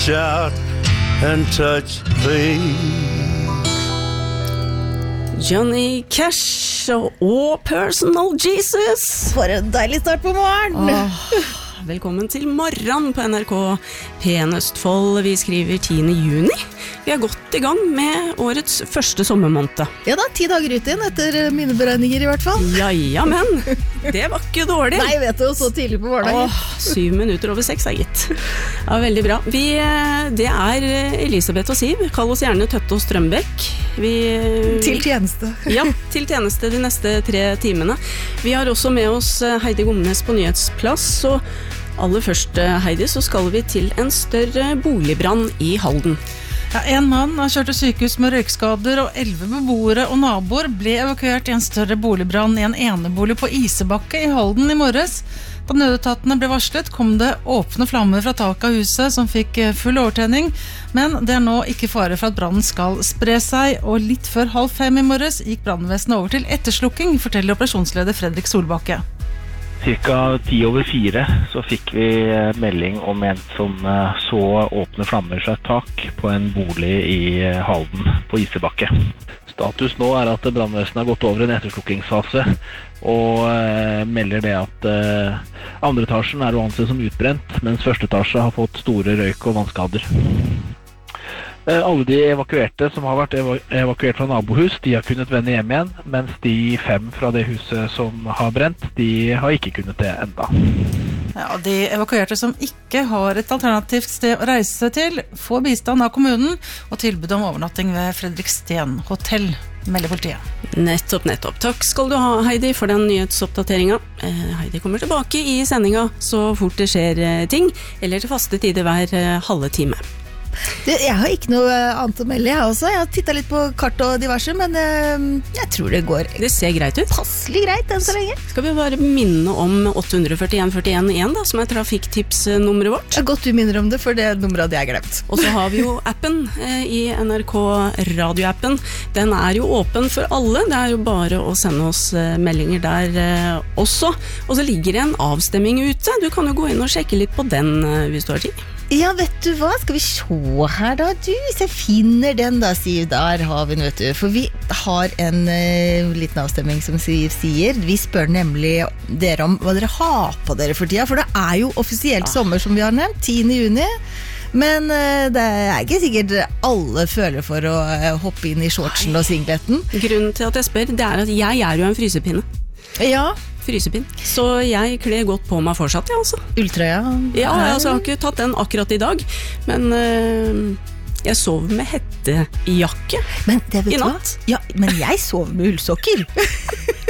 reach out and touch things. Johnny Cash og Personal Jesus. For en deilig start på morgen. Velkommen til morgen på NRK P1 Østfold. Vi skriver 10. juni. Vi har gått i gang med årets første sommermåned. Ja da, 10 dager ut igjen etter mine beregninger i hvert fall. Ja, men det var ikke dårlig. Nei, vet du, så tidlig på morgenen. 7 minutter over 6 gitt. Ja, veldig bra. Det er Elisabeth og Siv. Kall oss gjerne Tøtte og Strømbekk. Til tjeneste. Ja, til tjeneste de neste 3 timene. Vi har også med oss Heidi Gomnes på Nyhetsplass, og aller først, Heidi, så skal vi til en større boligbrann i Halden. Ja, en mann har kjørt til sykehus med røykskader, og 11 beboere og naboer ble evakuert i en større boligbrann i en enebolig på Isebakke i Halden i morges. Da nødetatene ble varslet, kom det åpne flammer fra taket av huset som fikk full overtenning, men det er nå ikke fare for at brannen skal spre seg, og litt før 4:30 i morges gikk brannvesenet over til etterslukking, forteller operasjonsleder Fredrik Solbakke. Cirka 4:10 så fikk vi melding om en som så åpne flammer fra et tak på en bolig i Halden på Isebakke. Status nå er at brannvesenet har gått over en etterslukkingsfase og melder det at andre etasjen er å anse som utbrent, mens første etasje har fått store røyk- og vannskader. Alle de evakuerte som har vært evakuert fra nabohus, de har kunnet vende hjem igjen, mens de 5 fra det huset som har brent, de har ikke kunnet det enda. Ja, de evakuerte som ikke har et alternativt sted å reise til, får bistand av kommunen og tilbud om overnatting ved Fredriksten hotell, melder politiet. Nettopp. Takk skal du ha, Heidi, for den nyhetsoppdateringen. Heidi kommer tilbake i sendinga så fort det skjer ting, eller til faste tider hver halve time. Jeg har ikke noe annet å melde, jeg også. Jeg har tittet litt på kart og diverse, men jeg tror det går Det ser greit ut. passelig greit enn så lenge. Skal vi bare minne om 841-41-1 da, som er trafikktipsnummeret vårt. Det er godt du minner om det, for det nummeret hadde jeg glemt. Og så har vi jo appen i NRK radioappen. Den er jo åpen for alle. Det er jo bare å sende oss meldinger der også. Og så ligger det en avstemming ute. Du kan jo gå inn og sjekke litt på den hvis du har tid. Ja, vet du hva? Skal vi se her da, du? Hvis jeg finner den da, Siv, der har vi den, vet du. For vi har en liten avstemning som Siv sier. Vi spør nemlig dere om hva dere har på dere for tida, for det er jo offisielt sommer som vi har nevnt, 10. juni. Men det er ikke sikkert alle føler for å hoppe inn i shortsen og singleten. Grunnen til at jeg spør, det er at jeg er jo en frysepinne. Ja. Frysepinn. Så jeg kler godt på meg fortsatt, ja, altså. Ulltrøya? Ja, altså, jeg har ikke tatt den akkurat i dag, men jeg sover med hettejakke men det vet i du hva? natt. Ja, men jeg sover med ullsokker.